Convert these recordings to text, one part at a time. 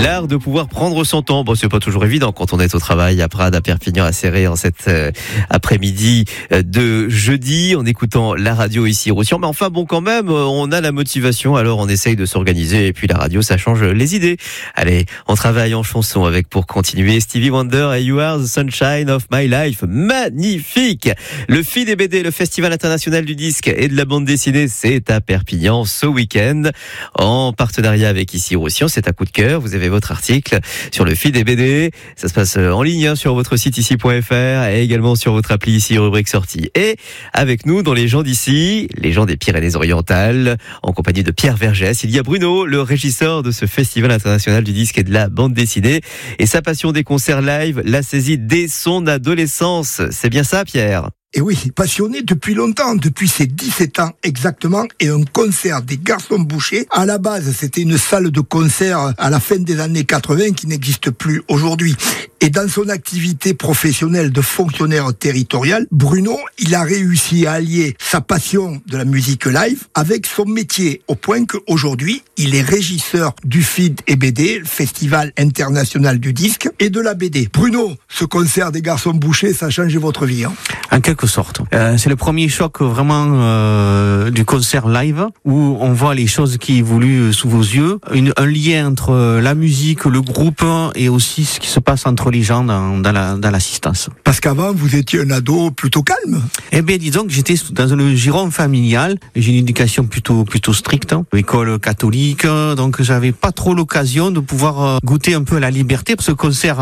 L'art de pouvoir prendre son temps. Bon, c'est pas toujours évident quand on est au travail à Prades, à Perpignan, à Céré en cet après-midi de jeudi en écoutant la radio ici Roussillon. Mais enfin bon, quand même, on a la motivation, alors on essaye de s'organiser et puis la radio, ça change les idées. Allez, on travaille en chanson avec pour continuer Stevie Wonder et You Are the Sunshine of My Life. Magnifique! Le FID et BD, le Festival international du disque et de la bande dessinée, c'est à Perpignan ce week-end en partenariat avec ici Roussillon. C'est un coup de cœur. Vous avez votre article sur le FID et BD. Ça se passe en ligne sur votre site ici.fr et également sur votre appli ici rubrique sortie. Et avec nous dans les gens d'ici, les gens des Pyrénées-Orientales, en compagnie de Pierre Vergès, il y a Bruno, le régisseur de ce Festival international du disque et de la bande dessinée. Et sa passion des concerts live l'a saisi dès son adolescence. C'est bien ça, Pierre? Et oui, passionné depuis longtemps, depuis ses 17 ans exactement, et un concert des Garçons Bouchers. À la base, c'était une salle de concert à la fin des années 80 qui n'existe plus aujourd'hui. Et dans son activité professionnelle de fonctionnaire territorial, Bruno, il a réussi à allier sa passion de la musique live avec son métier, au point qu'aujourd'hui, il est régisseur du FID et BD, le Festival international du disque, et de la BD. Bruno, ce concert des Garçons Bouchers, ça a changé votre vie, hein? En quelque sorte. C'est le premier choc vraiment du concert live où on voit les choses qui évoluent sous vos yeux. Un lien entre la musique, le groupe et aussi ce qui se passe entre les gens dans l'assistance. Parce qu'avant, vous étiez un ado plutôt calme. Eh bien, disons que j'étais dans un giron familial. J'ai une éducation plutôt stricte, école catholique, donc j'avais pas trop l'occasion de pouvoir goûter un peu la liberté. Parce que le concert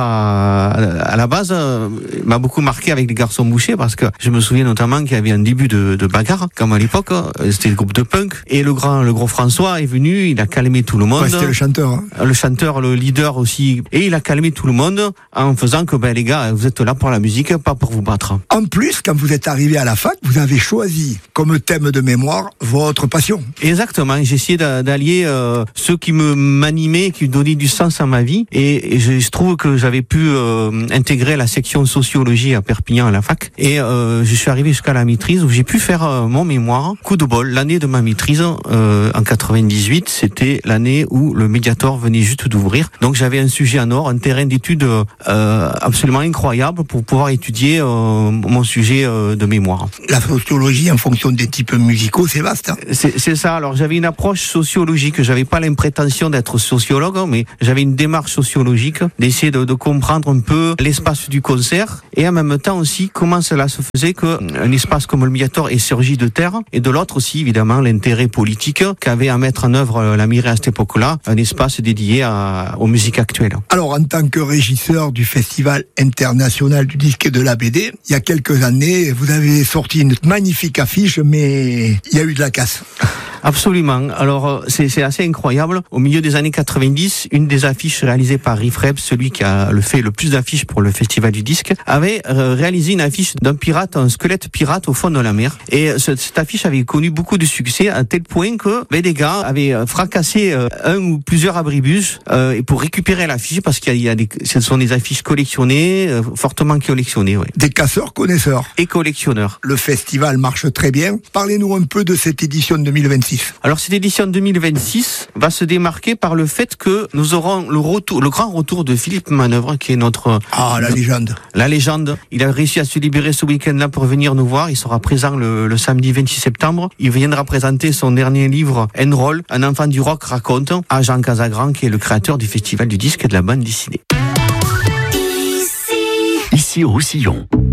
à la base m'a beaucoup marqué avec les Garçons Bouchers parce que je me souviens notamment qu'il y avait un début de bagarre, comme à l'époque, c'était le groupe de punk, et le gros François est venu, il a calmé tout le monde. Ouais, c'était le chanteur. Hein. Le chanteur, le leader aussi, et il a calmé tout le monde en faisant que, les gars, vous êtes là pour la musique, pas pour vous battre. En plus, quand vous êtes arrivé à la fac, vous avez choisi comme thème de mémoire votre passion. Exactement, j'ai essayé d'allier ce qui m'animait, qui donnait du sens à ma vie, et je trouve que j'avais pu intégrer la section sociologie à Perpignan à la fac, et je suis arrivé jusqu'à la maîtrise où j'ai pu faire mon mémoire. Coup de bol, l'année de ma maîtrise en 98, c'était l'année où le Mediator venait juste d'ouvrir. Donc j'avais un sujet en or, un terrain d'étude absolument incroyable pour pouvoir étudier mon sujet de mémoire. La sociologie en fonction des types musicaux, c'est vaste. Hein. C'est ça. Alors j'avais une approche sociologique. J'avais pas l'impression d'être sociologue, mais j'avais une démarche sociologique d'essayer de comprendre un peu l'espace du concert et en même temps aussi comment cela se faisait qu'un espace comme le Mediator est surgi de terre, et de l'autre aussi évidemment l'intérêt politique qu'avait à mettre en œuvre la mairie à cette époque-là, un espace dédié aux musiques actuelles. Alors en tant que régisseur du Festival international du disque et de la BD, il y a quelques années, vous avez sorti une magnifique affiche, mais il y a eu de la casse. Absolument. Alors, c'est assez incroyable. Au milieu des années 90, une des affiches réalisées par Riff Raps, celui qui a fait le plus d'affiches pour le Festival du disque, avait réalisé une affiche d'un pirate, un squelette pirate au fond de la mer. Et cette affiche avait connu beaucoup de succès à tel point que des gars avaient fracassé un ou plusieurs abribus et pour récupérer l'affiche, parce ce sont des affiches collectionnées, fortement collectionnées. Ouais. Des casseurs connaisseurs. Et collectionneurs. Le festival marche très bien. Parlez-nous un peu de cette édition 2026. Alors cette édition 2026 va se démarquer par le fait que nous aurons le grand retour de Philippe Manœuvre, qui est la légende. La légende. Il a réussi à se libérer ce week-end-là pour venir nous voir. Il sera présent le samedi 26 septembre. Il viendra présenter son dernier livre, Enroll, un enfant du rock raconte, à Jean Casagran, qui est le créateur du Festival du disque et de la bande dessinée. Ici Roussillon.